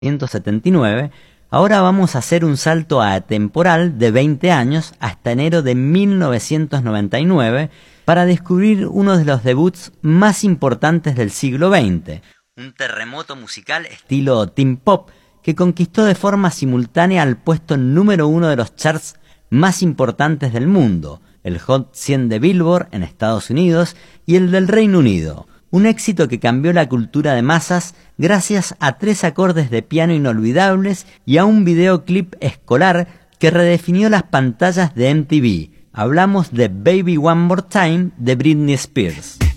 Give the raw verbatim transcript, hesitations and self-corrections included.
mil novecientos setenta y nueve, ahora vamos a hacer un salto atemporal de veinte años hasta enero de mil novecientos noventa y nueve para descubrir uno de los debuts más importantes del siglo veinte, un terremoto musical estilo teen pop que conquistó de forma simultánea al puesto número uno de los charts más importantes del mundo, el Hot cien de Billboard en Estados Unidos y el del Reino Unido. Un éxito que cambió la cultura de masas gracias a tres acordes de piano inolvidables y a un videoclip escolar que redefinió las pantallas de M T V. Hablamos de Baby One More Time de Britney Spears.